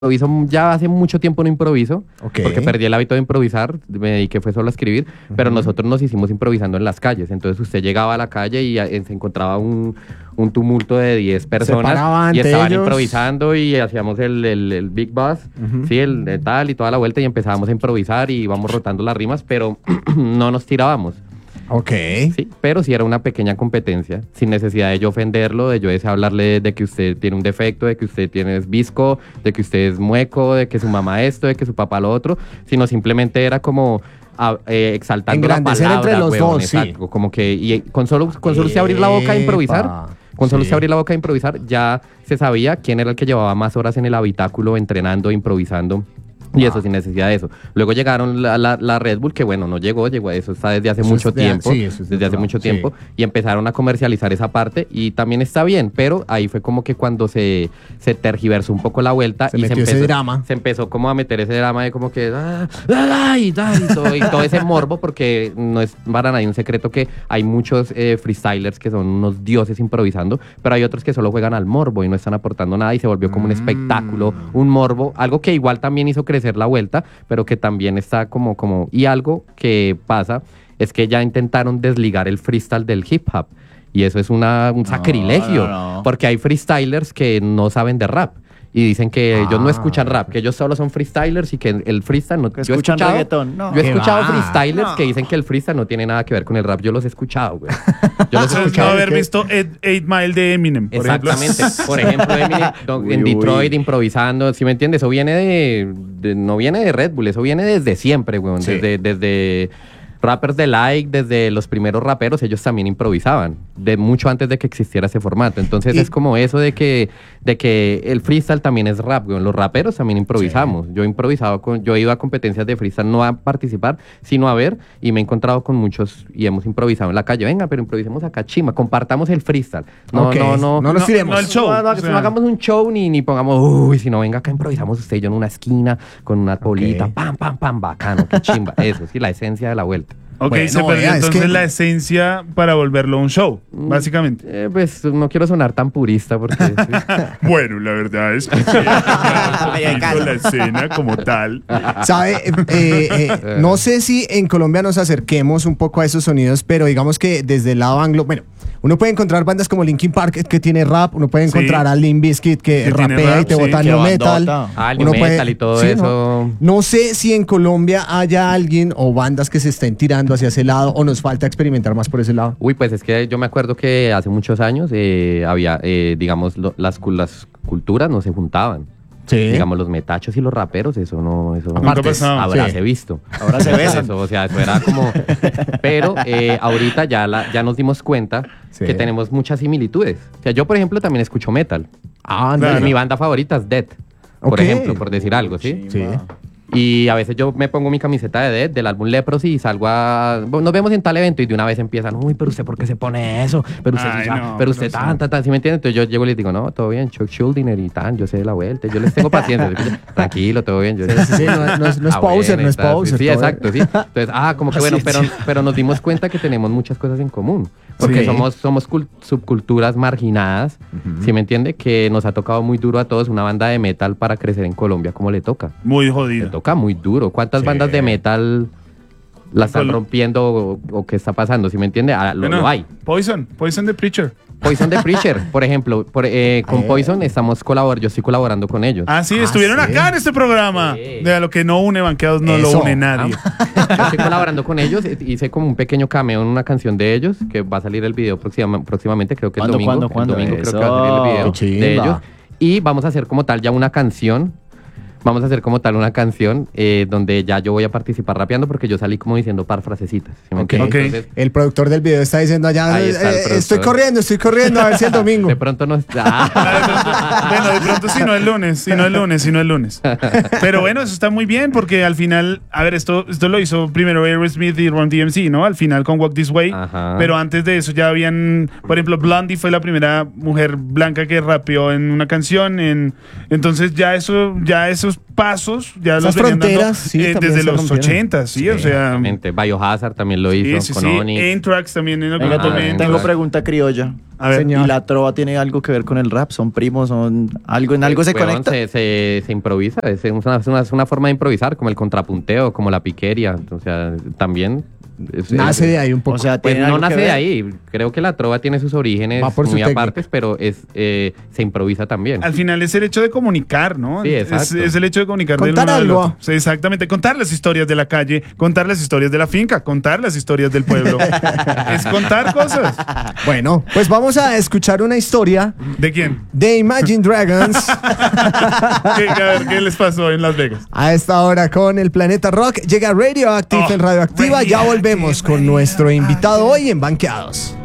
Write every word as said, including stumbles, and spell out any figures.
improviso, ya hace mucho tiempo no improviso, Okay. porque perdí el hábito de improvisar, me dediqué fue solo a escribir, uh-huh. pero nosotros nos hicimos improvisando en las calles, entonces usted llegaba a la calle y a, se encontraba un, un tumulto de diez personas y estaban ellos. improvisando y hacíamos el, el, el Big Buzz, uh-huh. sí, el de tal y toda la vuelta y empezábamos a improvisar y íbamos rotando las rimas, pero no nos tirábamos. Ok. Sí, pero sí era una pequeña competencia, sin necesidad de yo ofenderlo, de yo deseo hablarle de que usted tiene un defecto, de que usted tiene es visco, de que usted es mueco, de que su mamá esto, de que su papá lo otro, sino simplemente era como a, eh, exaltando la palabra, entre los huevón, dos, exacto, sí. como que y con solo con solo usted abrir la boca a improvisar, con solo sí. usted abrir la boca a improvisar, ya se sabía quién era el que llevaba más horas en el habitáculo entrenando, improvisando. Y eso, ah. sin necesidad de eso. Luego llegaron la, la, la Red Bull, que bueno, no llegó, llegó, eso está desde hace eso mucho de, tiempo, sí, eso es desde hace mucho sí. tiempo, y empezaron a comercializar esa parte, y también está bien, pero ahí fue como que cuando se, se tergiversó un poco la vuelta, se y metió se empezó, ese drama. se empezó como a meter ese drama de como que, ah, ah, y, ah, y, todo, y todo ese morbo, porque no es para nadie un secreto que hay muchos eh, freestylers que son unos dioses improvisando, pero hay otros que solo juegan al morbo y no están aportando nada, y se volvió como un espectáculo, un morbo, algo que igual también hizo crecer la vuelta, pero que también está como, como... Y algo que pasa es que ya intentaron desligar el freestyle del hip hop. Y eso es una, un sacrilegio, no, no, no. porque hay freestylers que no saben de rap. Y dicen que ah. ellos no escuchan rap, que ellos solo son freestylers y que el freestyle no... Que yo escuchan he escuchado, reggaetón. No. Yo he escuchado va? freestylers no. que dicen que el freestyle no tiene nada que ver con el rap. Yo los he escuchado, güey. Yo los he no escuchado. haber visto eight Mile de Eminem, por Exactamente. ejemplo. Por ejemplo, Eminem uy, en Detroit uy. improvisando. ¿Sí me entiendes? Eso viene de, de... No viene de Red Bull, eso viene desde siempre, güey. Sí. Desde... desde rappers de like, desde los primeros raperos, ellos también improvisaban, de mucho antes de que existiera ese formato. Entonces y es como eso de que, de que el freestyle también es rap, güey. Los raperos también improvisamos. Sí. Yo he improvisado, con, yo he ido a competencias de freestyle no a participar, sino a ver, y me he encontrado con muchos y hemos improvisado en la calle. Venga, pero improvisemos acá, chima, compartamos el freestyle. No, okay. no, no. No nos tiremos. No, no el show. No, no, o sea. no hagamos un show ni, ni pongamos, uy, si no, venga acá, improvisamos usted y yo en una esquina con una bolita, okay. pam, pam, pam, bacano, qué chimba. Eso, sí, la esencia de la vuelta. Ok, bueno, se perdió vea, entonces es que... la esencia para volverlo un show, básicamente. Eh, pues no quiero sonar tan purista porque... sí. Bueno, la verdad es que sí, la escena como tal. ¿Sabe? Eh, eh, eh, no sé si en Colombia nos acerquemos un poco a esos sonidos, pero digamos que desde el lado anglo... Bueno, uno puede encontrar bandas como Linkin Park que tiene rap, uno puede encontrar sí. a Limp Bizkit que, que rapea rap, y te sí, bota new metal. Ah, el new metal puede, y todo sí, eso. No, no sé si en Colombia haya alguien o bandas que se estén tirando hacia ese lado o nos falta experimentar más por ese lado. Uy, pues es que yo me acuerdo que hace muchos años eh, había, eh, digamos, lo, las, las culturas no se juntaban. Sí. Digamos, los metachos y los raperos, eso no... Eso Nunca pasaba. Ahora sí. se visto. Ahora se besan. Eso, o sea, eso era como... Pero eh, ahorita ya, la, ya nos dimos cuenta sí. que tenemos muchas similitudes. O sea, yo, por ejemplo, también escucho metal. Ah, claro. Mi banda favorita es Death, por okay. ejemplo, por decir algo, ¿sí? Sí. Y a veces yo me pongo mi camiseta de Death, del álbum Leprosy, y salgo a... Bueno, nos vemos en tal evento y de una vez empiezan, uy, pero usted, ¿por qué se pone eso? Pero usted, Ay, ya, no, pero usted tan, tan, tan, ¿sí me entiende? Entonces yo llego y les digo, no, todo bien, Chuck Schuldiner y tan, yo sé de la vuelta. Yo les tengo paciencia. Tranquilo, todo bien. Yo, sí, sí, sí, no, no, es, no es ah, poser, bueno, no es poser. Sí, sí exacto, sí. Entonces, ah, como que bueno, pero, pero nos dimos cuenta que tenemos muchas cosas en común. Porque sí. somos, somos cult- subculturas marginadas, uh-huh. ¿sí me entiende? Que nos ha tocado muy duro a todos una banda de metal para crecer en Colombia, como le toca. Muy jodido. Le toca muy duro. ¿Cuántas sí. bandas de metal la están Col- rompiendo o, o qué está pasando? ¿Sí me entiende? Ah, lo, bueno, lo hay. Poison, Poison the Preacher. Poison the Preacher, por ejemplo, por, eh, con Poison estamos colaborando, yo estoy colaborando con ellos. Ah, sí, ah, estuvieron ¿sí? acá en este programa. Sí. De a lo que no une banqueados, no Eso. lo une nadie. Ah, yo estoy colaborando con ellos, hice como un pequeño cameo en una canción de ellos, que va a salir el video próxima, próximamente, creo que el domingo. ¿Cuándo, cuándo? El domingo Eso. creo que va a salir el video Qué de chimba. ellos. Y vamos a hacer como tal ya una canción. Vamos a hacer como tal una canción eh, donde ya yo voy a participar rapeando porque yo salí como diciendo par frasecitas. ¿Sí me Okay. Okay. Entonces, el productor del video está diciendo allá, Ahí está el eh, productor. estoy corriendo, estoy corriendo, a ver si el domingo. de pronto no está. Ah, de pronto, bueno, de pronto si no el lunes, si no el lunes, si no el lunes. Pero bueno, eso está muy bien porque al final, a ver, esto, esto lo hizo primero Aerosmith y Run D M C, ¿no? Al final con Walk This Way. Ajá. Pero antes de eso ya habían, por ejemplo, Blondie fue la primera mujer blanca que rapeó en una canción. En, entonces ya eso, ya eso esos pasos ya Esas los venían dando, fronteras, sí, eh, también desde se los rompieron. ochenta, sí, o sea. Exactamente. Biohazard también lo hizo Sí, sí, con sí. Onyx. Anthrax también en algún Venga, Ah, momento. tengo pregunta criolla. A ver, Señor. ¿Y la trova tiene algo que ver con el rap? ¿Son primos? ¿Son algo en algo se Weón, conecta? Se, se, se improvisa, es una, es, una, es una forma de improvisar, como el contrapunteo, como la piquería. O sea, también. es- Nace es- de ahí un poco. O sea, Pues ¿tiene no algo que nace de ver? ahí. Creo que la trova tiene sus orígenes Va por su muy técnica. apartes, pero es eh, se improvisa también. al final es el hecho de comunicar, ¿no? Sí, es, exacto. es el hecho de comunicar del Contar uno al algo. otro. Sí, exactamente. Contar las historias de la calle, contar las historias de la finca, contar las historias del pueblo. Es contar cosas. Bueno, pues vamos a escuchar una historia ¿De quién? de Imagine Dragons ¿Qué, a ver, ¿qué les pasó en Las Vegas? a esta hora con el Planeta Rock. Llega Radioactive Oh, en Radioactiva. Ya volvemos con nuestro invitado hoy en Banqueados.